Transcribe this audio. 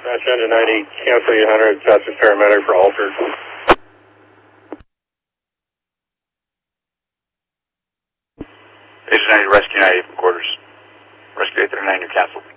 Dispatch engine 90, cancel 800, touch with paramedic for altered. Agent 90, rescue 90 from quarters. Rescue 839, you're canceled.